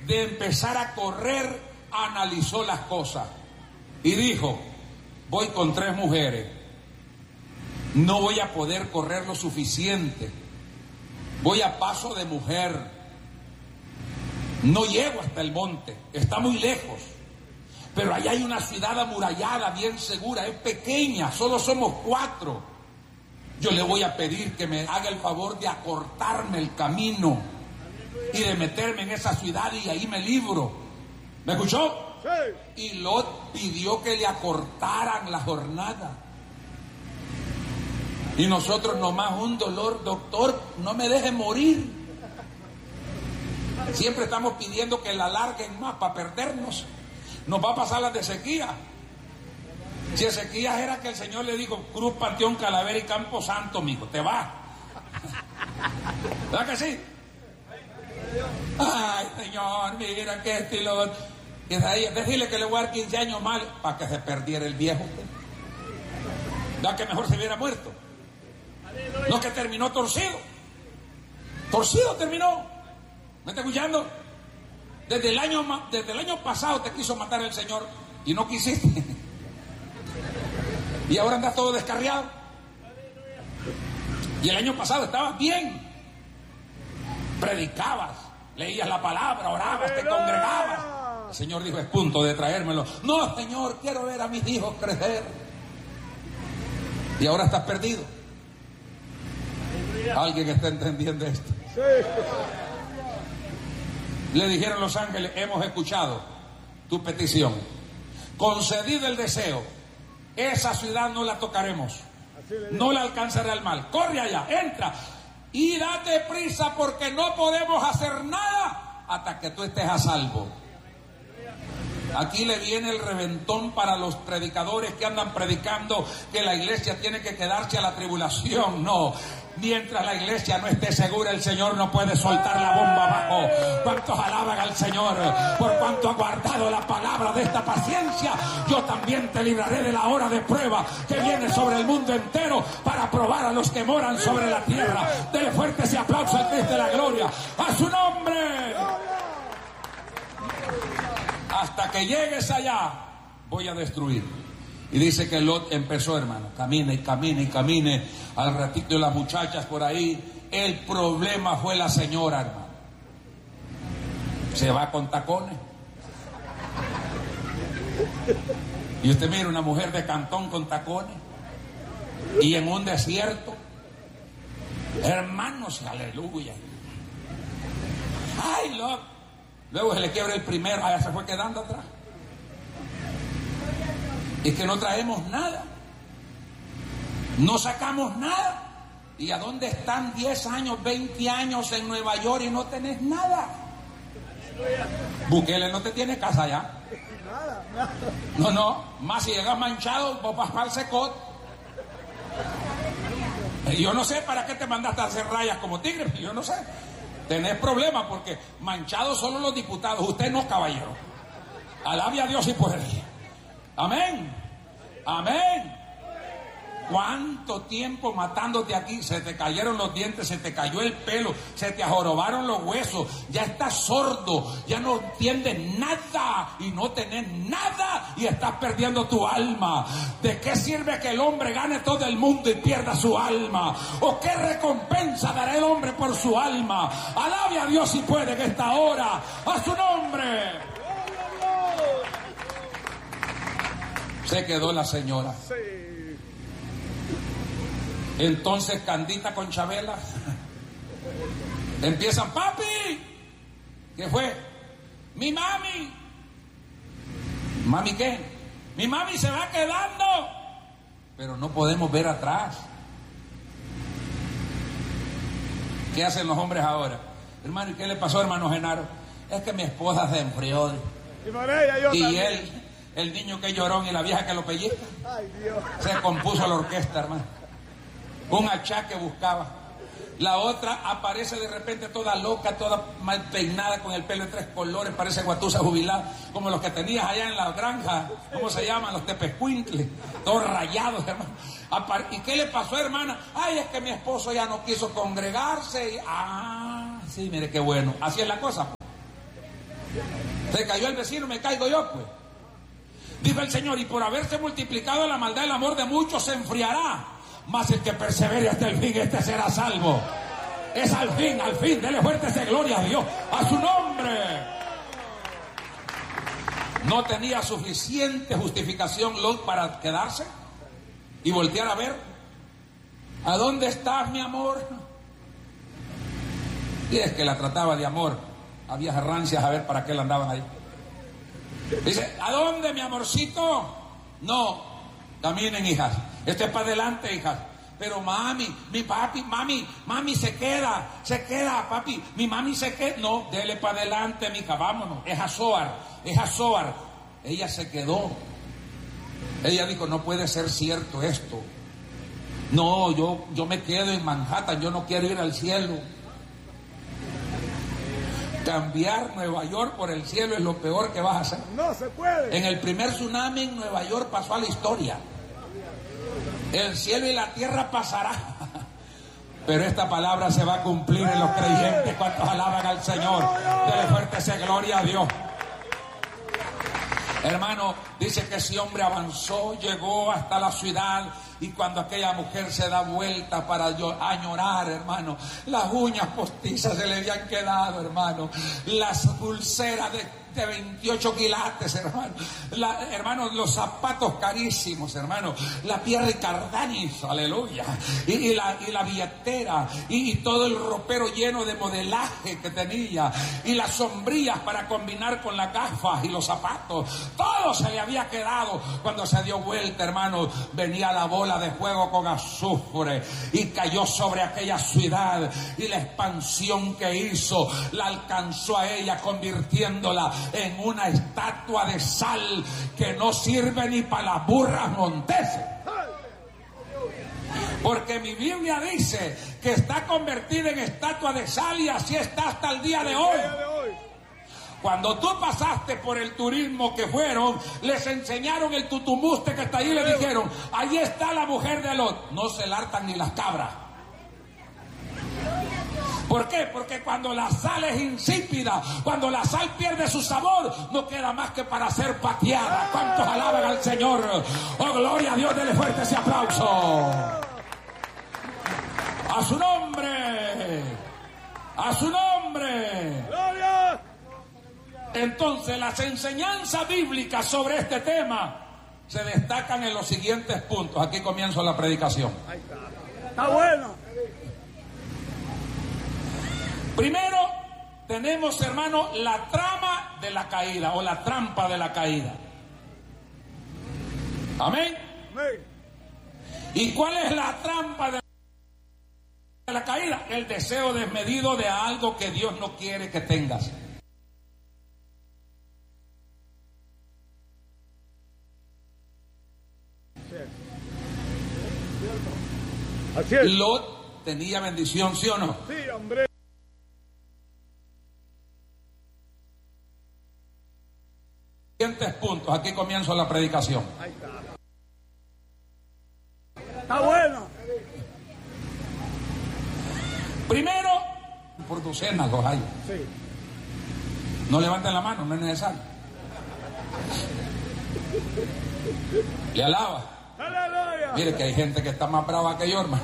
de empezar a correr, analizó las cosas y dijo: voy con 3 mujeres, no voy a poder correr lo suficiente, voy a paso de mujer, no llego hasta el monte, está muy lejos, pero allá hay una ciudad amurallada, bien segura, es pequeña, solo somos 4. Yo le voy a pedir que me haga el favor de acortarme el camino y de meterme en esa ciudad y ahí me libro. ¿Me escuchó? Sí. Y Lot pidió que le acortaran la jornada. Y nosotros nomás un dolor: doctor, no me deje morir. Siempre estamos pidiendo que la alarguen más para perdernos. Nos va a pasar las de sequía. Si Ezequías era que el Señor le dijo: Cruz, Panteón, Calavera y Campo Santo, mijo, te va. ¿Verdad que sí? Ay, Señor, mira qué estilo. Y ahí, decirle que le voy a dar 15 años más para que se perdiera el viejo. ¿Verdad que mejor se hubiera muerto? No, que terminó torcido. Torcido terminó. ¿Me está escuchando? Desde el año pasado te quiso matar el Señor y no quisiste. Y ahora andas todo descarriado. Y el año pasado estabas bien. Predicabas, leías la palabra, orabas, te congregabas. El Señor dijo: es punto de traérmelo. No, Señor, quiero ver a mis hijos crecer. Y ahora estás perdido. ¿Alguien está entendiendo esto? Le dijeron los ángeles: hemos escuchado tu petición, concedido el deseo, esa ciudad no la tocaremos, no la alcanzará el mal. Corre allá, entra y date prisa, porque no podemos hacer nada hasta que tú estés a salvo. Aquí le viene el reventón para los predicadores que andan predicando que la iglesia tiene que quedarse a la tribulación. No, mientras la iglesia no esté segura, el Señor no puede soltar la bomba abajo. ¿Cuántos alaban al Señor? Por cuanto ha guardado la palabra de esta paciencia, yo también te libraré de la hora de prueba que viene sobre el mundo entero para probar a los que moran sobre la tierra. Dele fuerte ese aplauso al Cristo de la gloria. ¡A su nombre! Hasta que llegues allá, voy a destruir. Y dice que Lot empezó, hermano, camine y camine y camine. Al ratito las muchachas por ahí. El problema fue la señora, hermano. Se va con tacones. Y usted mira una mujer de cantón con tacones y en un desierto. Hermanos, aleluya. Ay, Lot. Luego se le quiebra el primero, allá se fue quedando atrás. Es que no traemos nada, no sacamos nada. ¿Y a dónde están 10 años, 20 años en Nueva York y no tenés nada? Bukele no te tiene casa allá. No, más si llegas manchado, vos vas para el secot. Yo no sé para qué te mandaste a hacer rayas como tigre, yo no sé. Tenés problemas porque manchados solo los diputados, usted no, caballero. Alabe a Dios y podería. Amén. Amén. ¿Cuánto tiempo matándote aquí? Se te cayeron los dientes, se te cayó el pelo, se te ajorobaron los huesos, ya estás sordo, ya no entiendes nada y no tenés nada y estás perdiendo tu alma. ¿De qué sirve que el hombre gane todo el mundo y pierda su alma? ¿O qué recompensa dará el hombre por su alma? Alabe a Dios si puede en esta hora. ¡A su nombre! Se quedó la señora. Entonces Candita con Chabela empiezan: papi, ¿qué fue? Mi mami. ¿Mami qué? Mi mami se va quedando, pero no podemos ver atrás. ¿Qué hacen los hombres ahora? Hermano, ¿y qué le pasó, hermano Genaro? Es que mi esposa se enfrió. Y él, el niño que lloró y la vieja que lo pellizca. Ay, Dios. Se compuso la orquesta, hermano. Un achaque buscaba. La otra aparece de repente toda loca, toda mal peinada, con el pelo de 3 colores, parece guatusa jubilada, como los que tenías allá en la granja, ¿cómo se llaman? Los tepescuintles, todos rayados, hermano. ¿Y qué le pasó, hermana? Ay, es que mi esposo ya no quiso congregarse. Sí, mire qué bueno. Así es la cosa. Se cayó el vecino, me caigo yo, pues. Dijo el Señor, y por haberse multiplicado la maldad, el amor de muchos se enfriará. Mas el que persevere hasta el fin, este será salvo. Es al fin, dele fuerte esa gloria a Dios, a su nombre. No tenía suficiente justificación Lot para quedarse y voltear a ver. ¿A dónde estás, mi amor? Y es que la trataba de amor. Había rancias a ver para qué la andaban ahí. Dice, ¿a dónde, mi amorcito? No, caminen, hijas. Esto es para adelante, hijas. Pero mami, mi papi, mami se queda, papi. Mi mami se queda. No, dele para adelante, mija, vámonos. Es Zoar. Ella se quedó. Ella dijo, no puede ser cierto esto. No, yo me quedo en Manhattan, yo no quiero ir al cielo. Cambiar Nueva York por el cielo es lo peor que vas a hacer. No se puede. En el primer tsunami en Nueva York pasó a la historia. El cielo y la tierra pasará, pero esta palabra se va a cumplir en los creyentes. ¿Cuántos alaban al Señor? Dele fuerte esa gloria a Dios. Hermano, dice que ese hombre avanzó, llegó hasta la ciudad, y cuando aquella mujer se da vuelta para añorar, hermano, las uñas postizas se le habían quedado, hermano, las pulseras de 28 quilates, hermano, los zapatos carísimos, hermano, la piel de Cardanis, aleluya, y la billetera, y todo el ropero lleno de modelaje que tenía, y las sombrillas para combinar con las gafas y los zapatos, todo se le había quedado. Cuando se dio vuelta, hermano, venía la bola de fuego con azufre y cayó sobre aquella ciudad, y la expansión que hizo la alcanzó a ella, convirtiéndola en una estatua de sal que no sirve ni para las burras monteses. Porque mi Biblia dice que está convertida en estatua de sal, y así está hasta el día de hoy. Cuando tú pasaste por el turismo que fueron, les enseñaron el tutumuste que está ahí, le dijeron, ahí está la mujer de Lot. No se la hartan ni las cabras. ¿Por qué? Porque cuando la sal es insípida, cuando la sal pierde su sabor, no queda más que para ser pateada. ¿Cuántos alaban al Señor? Oh, gloria a Dios, dele fuerte ese aplauso. A su nombre. A su nombre. ¡Gloria! Entonces, las enseñanzas bíblicas sobre este tema se destacan en los siguientes puntos. Aquí comienzo la predicación. Ahí está. Está bueno. Primero, tenemos, hermano, la trama de la caída, o la trampa de la caída. Amén. Amén. ¿Y cuál es la trampa de la caída? El deseo desmedido de algo que Dios no quiere que tengas. Así es. Lot tenía bendición, ¿sí o no? Sí, hombre. Siguientes puntos, aquí comienzo la predicación. Ahí está. Está bueno. Primero, por docenas los hay. Sí. No levanten la mano, no es necesario. Le alaba. ¡Aleluya! Mire que hay gente que está más brava que yo, hermano.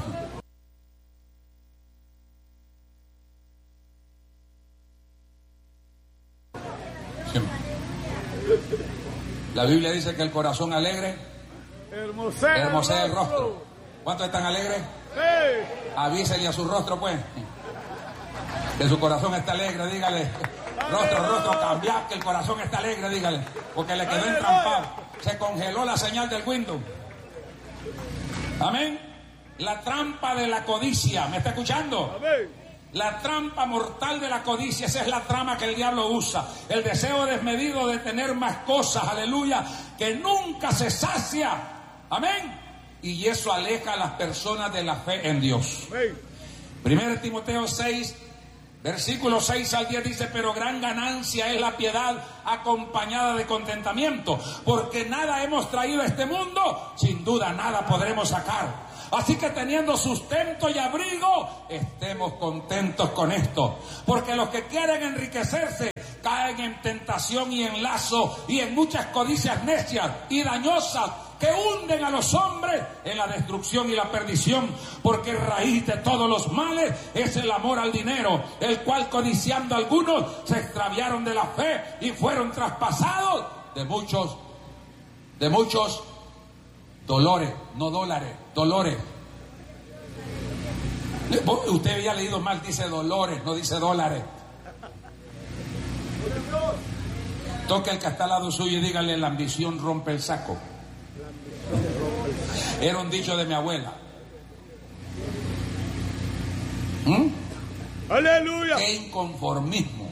Siempre. La Biblia dice que el corazón alegre hermosea el rostro. ¿Cuántos están alegres? Sí. Avísenle a su rostro, pues, que su corazón está alegre. Dígale, rostro, cambiad, que el corazón está alegre, dígale, porque le quedó entrampado, se congeló la señal del Windows. Amén. La trampa de la codicia, ¿me está escuchando? Amén. La trampa mortal de la codicia, esa es la trama que el diablo usa. El deseo desmedido de tener más cosas, aleluya, que nunca se sacia. Amén. Y eso aleja a las personas de la fe en Dios. Amén. 1 Timoteo 6, versículos 6 al 10 dice, pero gran ganancia es la piedad acompañada de contentamiento, porque nada hemos traído a este mundo, sin duda nada podremos sacar. Así que teniendo sustento y abrigo, estemos contentos con esto. Porque los que quieren enriquecerse caen en tentación y en lazo y en muchas codicias necias y dañosas que hunden a los hombres en la destrucción y la perdición, porque raíz de todos los males es el amor al dinero, el cual codiciando algunos se extraviaron de la fe y fueron traspasados de muchos dolores, no dólares, dolores. Usted había leído mal, dice dolores, no dice dólares. Toque al que está al lado suyo y dígale: la ambición rompe el saco. Era un dicho de mi abuela. Aleluya. Qué inconformismo.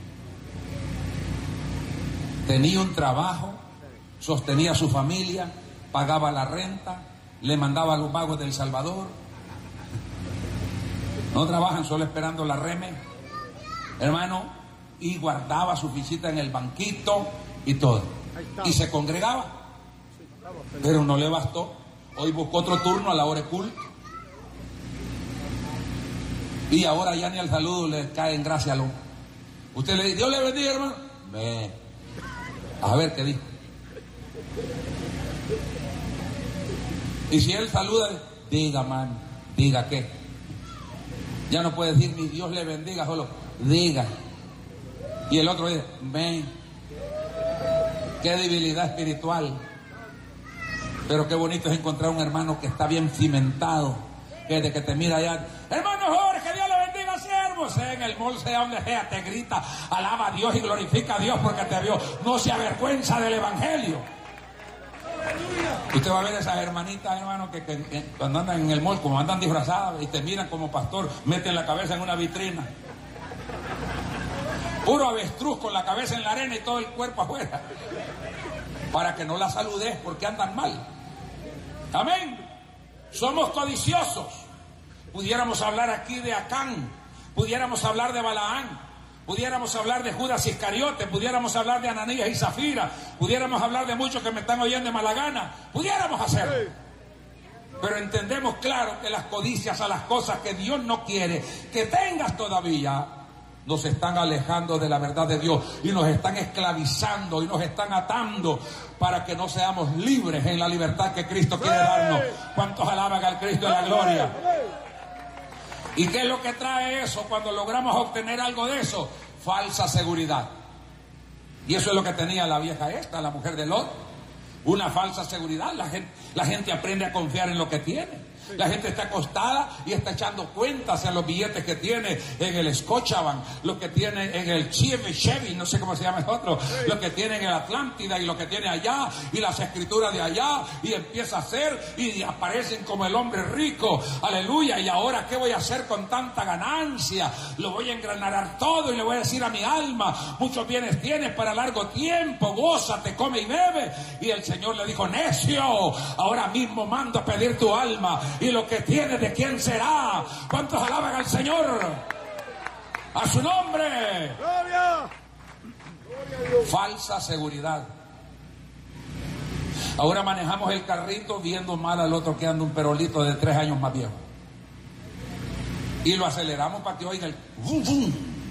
Tenía un trabajo, sostenía a su familia, pagaba la renta, le mandaba a los vagos del Salvador. No trabajan solo esperando la reme, hermano, y guardaba su fichita en el banquito y todo. Y se congregaba, pero no le bastó. Hoy buscó otro turno a la hora de culto. Y ahora ya ni al saludo le cae en gracia al hombre. Usted le dice: Dios le bendiga, hermano. A ver qué dijo. Y si él saluda, diga, man, diga qué. Ya no puede decir ni Dios le bendiga, solo diga. Y el otro dice: ven. Qué debilidad espiritual. Pero qué bonito es encontrar un hermano que está bien cimentado, que desde que te mira allá: hermano Jorge, Dios le bendiga, siervo. Sea en el mall, sea donde sea, te grita, alaba a Dios y glorifica a Dios porque te vio. No se avergüenza del evangelio. Usted va a ver esas hermanitas, hermano, que cuando andan en el mall, como andan disfrazadas y te miran como pastor, meten la cabeza en una vitrina. Puro avestruz con la cabeza en la arena y todo el cuerpo afuera. Para que no la saludes porque andan mal. Amén. Somos codiciosos. Pudiéramos hablar aquí de Acán, pudiéramos hablar de Balaán, pudiéramos hablar de Judas Iscariote, pudiéramos hablar de Ananías y Zafira, pudiéramos hablar de muchos que me están oyendo de mala gana, pudiéramos hacerlo. Pero entendemos claro que las codicias a las cosas que Dios no quiere que tengas todavía, nos están alejando de la verdad de Dios y nos están esclavizando y nos están atando para que no seamos libres en la libertad que Cristo quiere darnos. ¿Cuántos alaban al Cristo de la gloria? ¿Y qué es lo que trae eso cuando logramos obtener algo de eso? Falsa seguridad. Y eso es lo que tenía la vieja esta, la mujer de Lot. Una falsa seguridad. La gente aprende a confiar en lo que tiene. La gente está acostada y está echando cuentas en los billetes que tiene en el Scotiabank, lo que tiene en el Chevy, no sé cómo se llama el otro, lo que tiene en el Atlántida y lo que tiene allá y las escrituras de allá, y empieza a hacer y aparecen como el hombre rico, aleluya. Y ahora, ¿qué voy a hacer con tanta ganancia? Lo voy a engranarar todo y le voy a decir a mi alma: muchos bienes tienes para largo tiempo, gózate, come y bebe. Y el Señor le dijo: necio, ahora mismo mando a pedir tu alma. Y lo que tienes, ¿de quién será? ¿Cuántos alaban al Señor? ¡A su nombre! ¡Gloria! Falsa seguridad. Ahora manejamos el carrito viendo mal al otro que anda un perolito de 3 años más viejo. Y lo aceleramos para que oiga el bum, bum.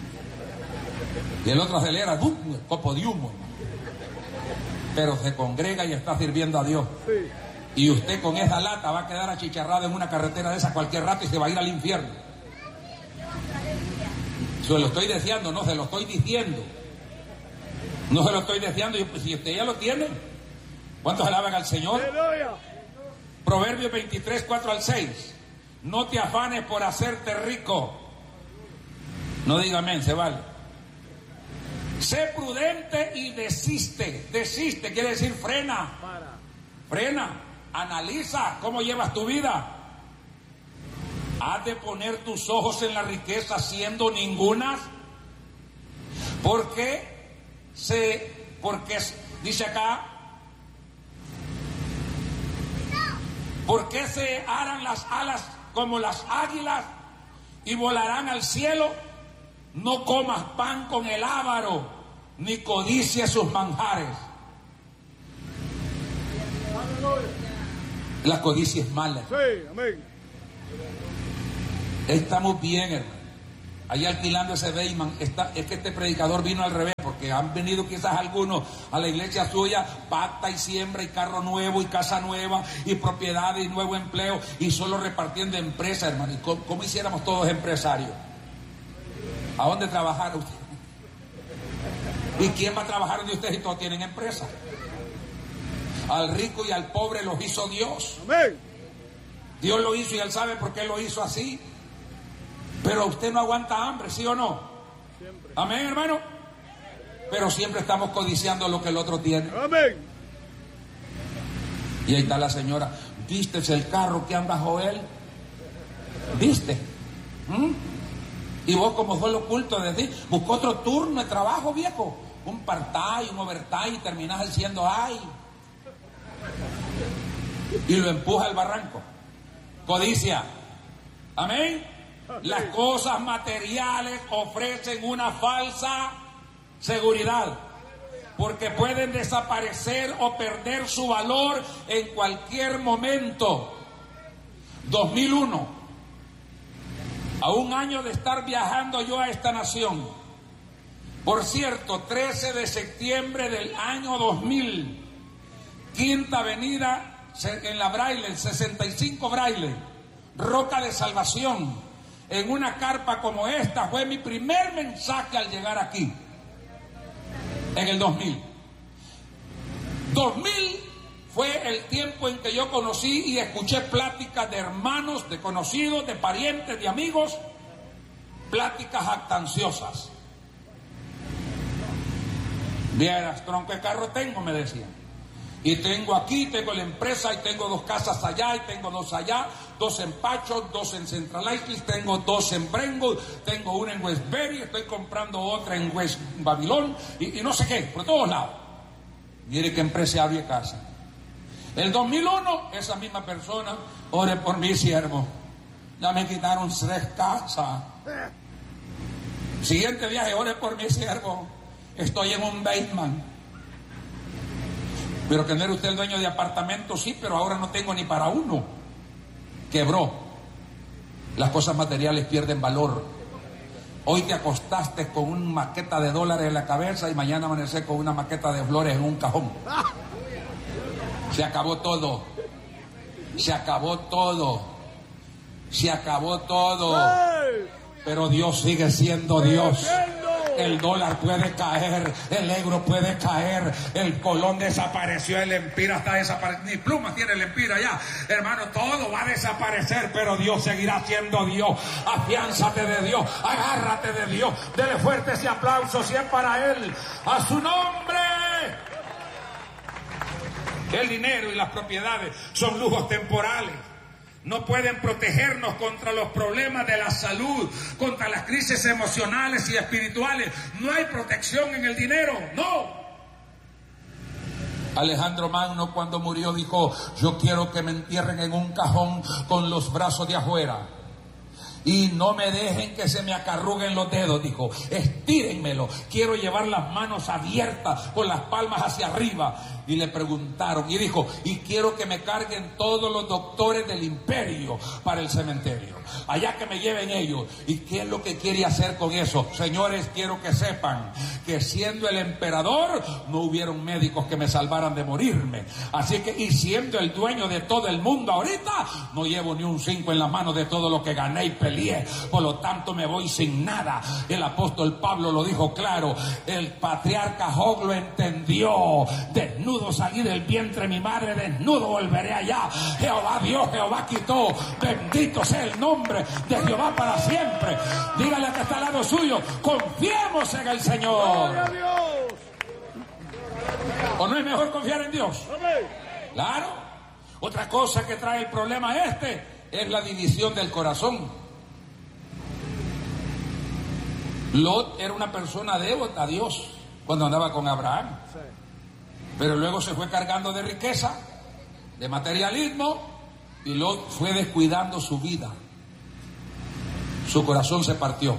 Y el otro acelera, bum, el copo de humo. Pero se congrega y está sirviendo a Dios. Sí. Y usted con esa lata va a quedar achicharrado en una carretera de esa cualquier rato y se va a ir al infierno. Se lo estoy deseando, no se lo estoy diciendo. No se lo estoy deseando. Si usted ya lo tiene, ¿cuántos alaban al Señor? ¡Aleluya! Proverbios 23, 4 al 6. No te afanes por hacerte rico. No diga amén, se vale. Sé prudente y desiste. Desiste quiere decir frena. Frena. Analiza cómo llevas tu vida. ¿Has de poner tus ojos en la riqueza siendo ningunas? Porque dice acá, ¿por qué se harán las alas como las águilas y volarán al cielo? No comas pan con el avaro, ni codicies sus manjares. La codicia es mala. Sí, amén. Estamos bien, hermano. Allá alquilando ese Beyman. Es que este predicador vino al revés, porque porque han venido quizás algunos a la iglesia suya, pacta y siembra y carro nuevo y casa nueva y propiedad y nuevo empleo y solo repartiendo empresas, hermano. ¿Y cómo hiciéramos todos empresarios? ¿A dónde trabajar usted? ¿Y quién va a trabajar donde ustedes y todos tienen empresa? Al rico y al pobre los hizo Dios. Amén. Dios lo hizo y Él sabe por qué lo hizo así. Pero usted no aguanta hambre, ¿sí o no? Siempre. Amén, hermano. Pero siempre estamos codiciando lo que el otro tiene. Amén. Y ahí está la señora. ¿Viste el carro que anda Joel? ¿Viste? Y vos, como fue lo oculto de ti, buscó otro turno de trabajo, viejo. Un part-time, un overtime, y terminás diciendo ay. Y lo empuja al barranco. Codicia. Amén. Las cosas materiales ofrecen una falsa seguridad, porque pueden desaparecer o perder su valor en cualquier momento. 2001, a un año de estar viajando yo a esta nación. Por cierto, 13 de septiembre del año 2000, Quinta Avenida en la Braille, 65 Braille, Roca de Salvación. En una carpa como esta fue mi primer mensaje al llegar aquí, en el 2000. 2000 fue el tiempo en que yo conocí y escuché pláticas de hermanos, de conocidos, de parientes, de amigos, pláticas jactanciosas. Vieras, tronco de carro tengo, me decían. Y tengo aquí, tengo la empresa, y tengo 2 casas allá, y tengo 2 allá, 2 en Pacho, 2 en Central Isles, tengo 2 en Brentwood, tengo una en Westbury, estoy comprando otra en West Babilón, y no sé qué, por todos lados. Mire qué empresario de casa. El 2001, esa misma persona, ore por mi siervo. Ya me quitaron 3 casas. Siguiente viaje, ore por mi siervo. Estoy en un basement. Pero que no era usted el dueño de apartamento, sí, pero ahora no tengo ni para uno. Quebró. Las cosas materiales pierden valor. Hoy te acostaste con una maqueta de dólares en la cabeza y mañana amaneces con una maqueta de flores en un cajón. Se acabó todo. Se acabó todo. Se acabó todo. Pero Dios sigue siendo Dios. El dólar puede caer, el euro puede caer, el colón desapareció, el empira está desapareciendo, ni plumas tiene el empira ya, hermano, todo va a desaparecer, pero Dios seguirá siendo Dios. Afiánzate de Dios, agárrate de Dios, dele fuerte ese aplauso si es para Él, a su nombre. El dinero y las propiedades son lujos temporales. No pueden protegernos contra los problemas de la salud, contra las crisis emocionales y espirituales. No hay protección en el dinero, no. Alejandro Magno, cuando murió, dijo: yo quiero que me entierren en un cajón con los brazos de afuera y no me dejen que se me acarruguen los dedos. Dijo: estírenmelo, quiero llevar las manos abiertas con las palmas hacia arriba. Y le preguntaron y dijo: y quiero que me carguen todos los doctores del imperio para el cementerio, allá que me lleven ellos. ¿Y qué es lo que quiere hacer con eso? Señores, quiero que sepan que siendo el emperador no hubieron médicos que me salvaran de morirme. Así que, y siendo el dueño de todo el mundo ahorita, no llevo ni un 5 en la mano de todo lo que gané y peleé. Por lo tanto me voy sin nada. El apóstol Pablo lo dijo claro. El patriarca Job lo entendió. Desnudo salí del vientre de mi madre, desnudo volveré allá. Jehová dio, Jehová quitó. Bendito sea el nombre de Jehová para siempre. Dígale que está al lado suyo: confiemos en el Señor. ¡Gloria a Dios! ¿O no es mejor confiar en Dios? Amén. Claro. Otra cosa que trae el problema es la división del corazón. Lot era una persona devota a Dios cuando andaba con Abraham. Sí. Pero luego se fue cargando de riqueza, de materialismo, y Lot fue descuidando su vida. Su corazón se partió.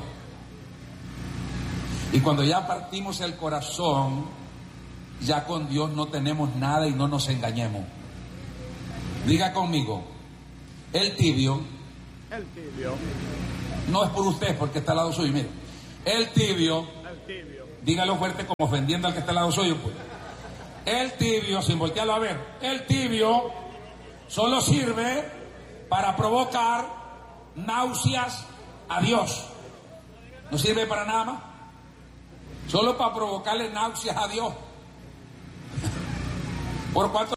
Y cuando ya partimos el corazón, ya con Dios no tenemos nada, y no nos engañemos. Diga conmigo: el tibio. El tibio. No es por usted, porque está al lado suyo, mire. El tibio El tibio. Dígalo fuerte como ofendiendo al que está al lado suyo, pues. El tibio, sin voltearlo a ver, el tibio solo sirve para provocar náuseas a Dios. No sirve para nada más. Solo para provocarle náuseas a Dios. ¿Por cuánto